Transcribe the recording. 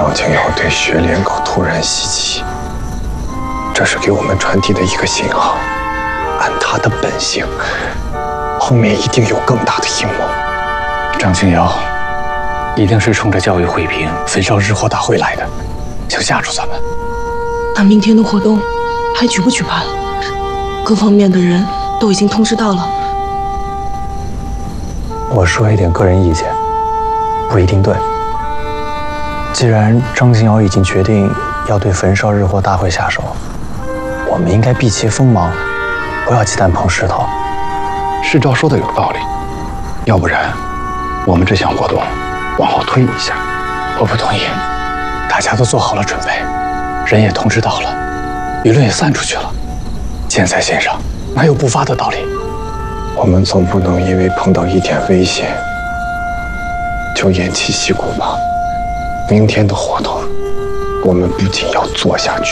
张清瑶对血莲狗突然袭击，这是给我们传递的一个信号。按他的本性，后面一定有更大的阴谋。张清瑶一定是冲着教育惠平、焚烧日火大会来的，想吓住咱们。 那明天的活动还举不举办了？各方面的人都已经通知到了。 我说一点个人意见，不一定对。既然张清瑶已经决定要对焚烧日火大会下手，我们应该避其锋芒，不要鸡蛋碰石头。 世昭说的有道理，要不然我们这项活动往后推一下。 我不同意，大家都做好了准备，人也通知到了，舆论也散出去了，箭在弦上，哪有不发的道理？我们总不能因为碰到一点危险就偃旗息鼓吧？明天的活动，我们不仅要做下去，